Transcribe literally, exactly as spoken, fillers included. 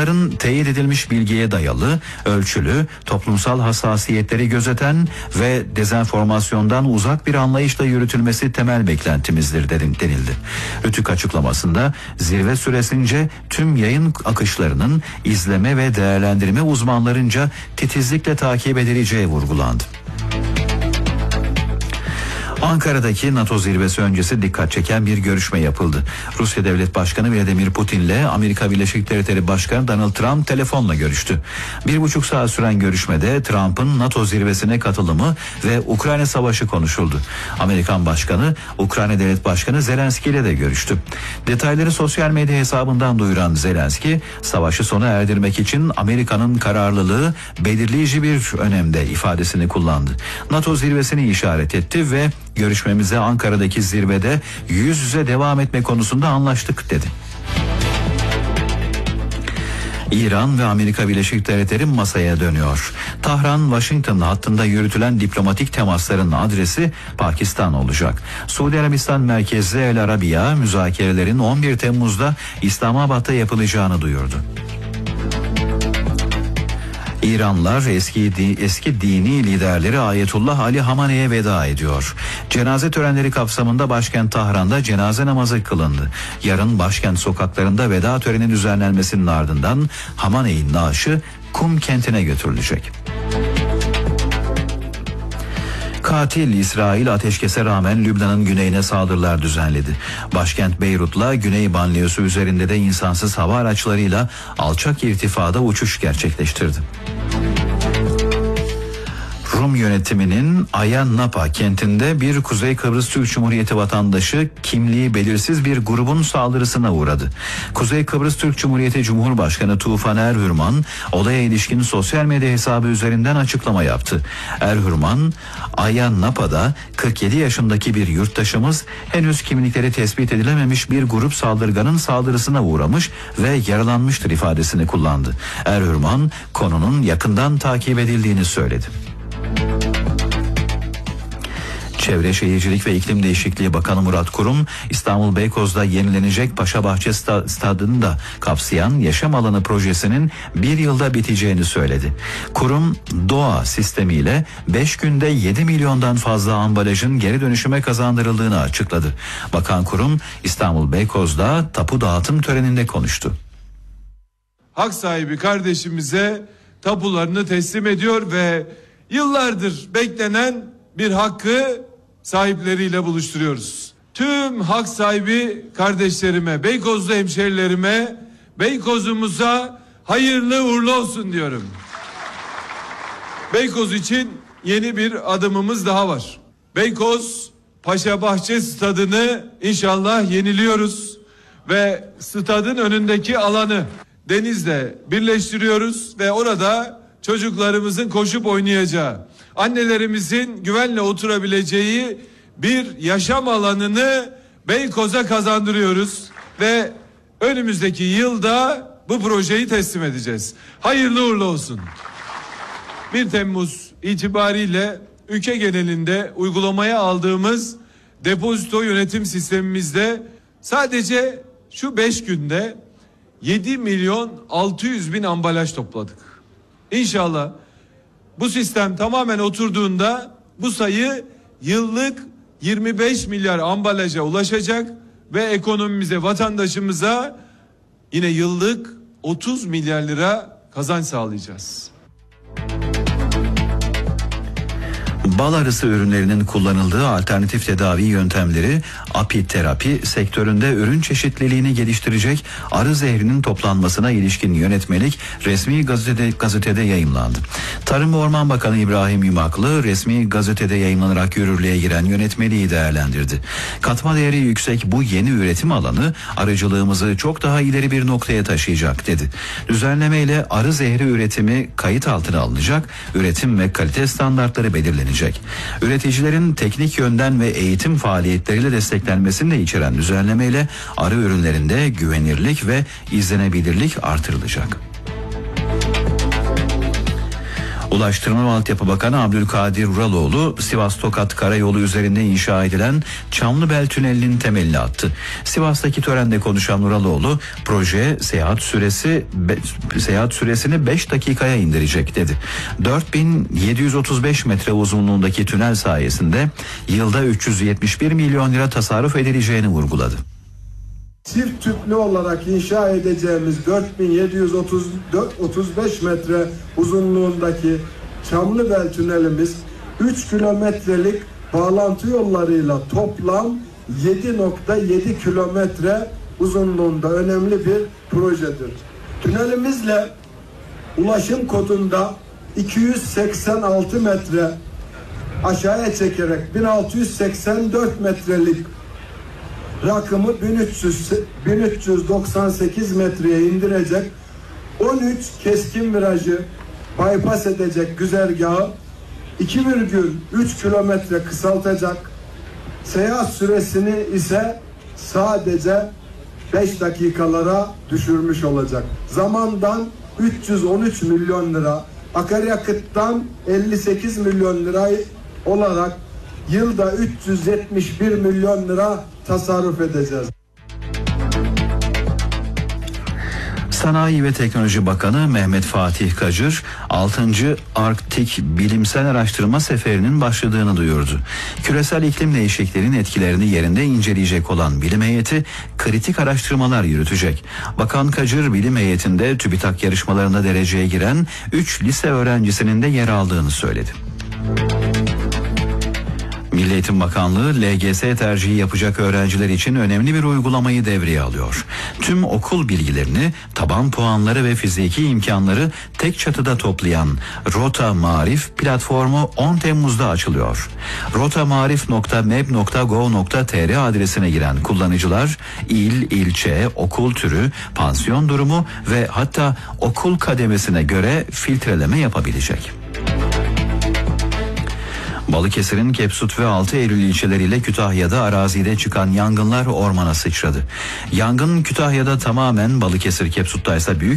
Uzmanların teyit edilmiş bilgiye dayalı, ölçülü, toplumsal hassasiyetleri gözeten ve dezenformasyondan uzak bir anlayışla yürütülmesi temel beklentimizdir denildi. Rütük açıklamasında zirve süresince tüm yayın akışlarının izleme ve değerlendirme uzmanlarınca titizlikle takip edileceği vurgulandı. Ankara'daki NATO zirvesi öncesi dikkat çeken bir görüşme yapıldı. Rusya Devlet Başkanı Vladimir Putin ile Amerika Birleşik Devletleri Başkanı Donald Trump telefonla görüştü. Bir buçuk saat süren görüşmede Trump'ın NATO zirvesine katılımı ve Ukrayna Savaşı konuşuldu. Amerikan Başkanı, Ukrayna Devlet Başkanı Zelenski ile de görüştü. Detayları sosyal medya hesabından duyuran Zelenski, savaşı sona erdirmek için Amerika'nın kararlılığı belirleyici bir önemde ifadesini kullandı. NATO zirvesini işaret etti ve görüşmemize Ankara'daki zirvede yüz yüze devam etme konusunda anlaştık dedi. İran ve Amerika Birleşik Devletleri masaya dönüyor. Tahran-Washington hattında yürütülen diplomatik temasların adresi Pakistan olacak. Suudi Arabistan merkezli El Arabiya müzakerelerin on bir Temmuz'da İslamabad'da yapılacağını duyurdu. İranlılar eski eski dini liderleri Ayetullah Ali Hamane'ye veda ediyor. Cenaze törenleri kapsamında başkent Tahran'da cenaze namazı kılındı. Yarın başkent sokaklarında veda töreni düzenlenmesinin ardından Hamane'nin naaşı Kum kentine götürülecek. Katil İsrail ateşkese rağmen Lübnan'ın güneyine saldırılar düzenledi. Başkent Beyrut'la Güney Banliyosu üzerinde de insansız hava araçlarıyla alçak irtifada uçuş gerçekleştirdi. Rum yönetiminin Ayia Napa kentinde bir Kuzey Kıbrıs Türk Cumhuriyeti vatandaşı kimliği belirsiz bir grubun saldırısına uğradı. Kuzey Kıbrıs Türk Cumhuriyeti Cumhurbaşkanı Tufan Erhürman olaya ilişkin sosyal medya hesabı üzerinden açıklama yaptı. Erhürman, Ayia Napa'da kırk yedi yaşındaki bir yurttaşımız henüz kimlikleri tespit edilememiş bir grup saldırganın saldırısına uğramış ve yaralanmıştır ifadesini kullandı. Erhürman konunun yakından takip edildiğini söyledi. Çevre Şehircilik ve İklim Değişikliği Bakanı Murat Kurum, İstanbul Beykoz'da yenilenecek Paşabahçe Stadı'nı da kapsayan yaşam alanı projesinin bir yılda biteceğini söyledi. Kurum, doğa sistemiyle beş günde yedi milyondan fazla ambalajın geri dönüşüme kazandırıldığını açıkladı. Bakan Kurum, İstanbul Beykoz'da tapu dağıtım töreninde konuştu. Hak sahibi kardeşimize tapularını teslim ediyor ve yıllardır beklenen bir hakkı sahipleriyle buluşturuyoruz. Tüm hak sahibi kardeşlerime, Beykozlu hemşerilerime, Beykoz'umuza hayırlı uğurlu olsun diyorum. Beykoz için yeni bir adımımız daha var. Beykoz Paşabahçe Stadı'nı inşallah yeniliyoruz ve stadın önündeki alanı denizle birleştiriyoruz ve orada çocuklarımızın koşup oynayacağı, annelerimizin güvenle oturabileceği bir yaşam alanını Beykoz'a kazandırıyoruz ve önümüzdeki yılda bu projeyi teslim edeceğiz. Hayırlı uğurlu olsun. bir Temmuz itibariyle ülke genelinde uygulamaya aldığımız depozito yönetim sistemimizde sadece şu beş günde yedi milyon altı yüz bin ambalaj topladık. İnşallah bu sistem tamamen oturduğunda bu sayı yıllık yirmi beş milyar ambalaja ulaşacak ve ekonomimize, vatandaşımıza yine yıllık otuz milyar lira kazanç sağlayacağız. Bal arısı ürünlerinin kullanıldığı alternatif tedavi yöntemleri apiterapi sektöründe ürün çeşitliliğini geliştirecek arı zehrinin toplanmasına ilişkin yönetmelik resmi gazetede, gazetede yayımlandı. Tarım ve Orman Bakanı İbrahim Yumaklı resmi gazetede yayımlanarak yürürlüğe giren yönetmeliği değerlendirdi. Katma değeri yüksek bu yeni üretim alanı arıcılığımızı çok daha ileri bir noktaya taşıyacak dedi. Düzenlemeyle arı zehri üretimi kayıt altına alınacak, üretim ve kalite standartları belirlenecek. Üreticilerin teknik yönden ve eğitim faaliyetleriyle desteklenmesini de içeren düzenlemeyle arı ürünlerinde güvenirlik ve izlenebilirlik artırılacak. Ulaştırma ve Altyapı Bakanı Abdülkadir Uraloğlu, Sivas-Tokat Karayolu üzerinde inşa edilen Çamlıbel Tüneli'nin temelini attı. Sivas'taki törende konuşan Uraloğlu, proje seyahat süresi be, seyahat süresini beş dakikaya indirecek dedi. dört bin yedi yüz otuz beş metre uzunluğundaki tünel sayesinde yılda üç yüz yetmiş bir milyon lira tasarruf edileceğini vurguladı. Çift tüplü olarak inşa edeceğimiz dört bin yedi yüz otuz beş metre uzunluğundaki Çamlıbel tünelimiz üç kilometrelik bağlantı yollarıyla toplam yedi nokta yedi kilometre uzunluğunda önemli bir projedir. Tünelimizle ulaşım kodunda iki yüz seksen altı metre aşağıya çekerek bin altı yüz seksen dört metrelik rakımı bin üç yüz doksan sekiz metreye indirecek, on üç keskin virajı bypass edecek güzergahı iki virgül üç kilometre kısaltacak, seyahat süresini ise sadece beş dakikalara düşürmüş olacak. Zamandan üç yüz on üç milyon lira, akaryakıttan elli sekiz milyon lira olarak yılda üç yüz yetmiş bir milyon lira tasarruf edeceğiz. Sanayi ve Teknoloji Bakanı Mehmet Fatih Kacır, altıncı Arktik Bilimsel Araştırma Seferi'nin başladığını duyurdu. Küresel iklim değişikliğinin etkilerini yerinde inceleyecek olan bilim heyeti kritik araştırmalar yürütecek. Bakan Kacır, bilim heyetinde TÜBİTAK yarışmalarında dereceye giren üç lise öğrencisinin de yer aldığını söyledi. Milli Eğitim Bakanlığı L G S tercihi yapacak öğrenciler için önemli bir uygulamayı devreye alıyor. Tüm okul bilgilerini, taban puanları ve fiziki imkanları tek çatıda toplayan Rota Marif platformu on Temmuz'da açılıyor. rotamarif nokta meb nokta gov nokta tr adresine giren kullanıcılar il, ilçe, okul türü, pansiyon durumu ve hatta okul kademesine göre filtreleme yapabilecek. Balıkesir'in Kepsut ve altı Eylül ilçeleriyle Kütahya'da arazide çıkan yangınlar ormana sıçradı. Yangın Kütahya'da tamamen, Balıkesir Kepsut'ta ise büyük